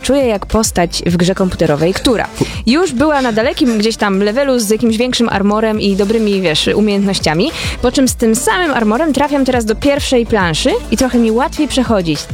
czuję jak postać w grze komputerowej, która już była na dalekim gdzieś tam levelu z jakimś większym armorem i dobrymi, umiejętnościami, po czym z tym samym armorem trafiam teraz do pierwszej planszy i trochę mi łatwiej przechodzić.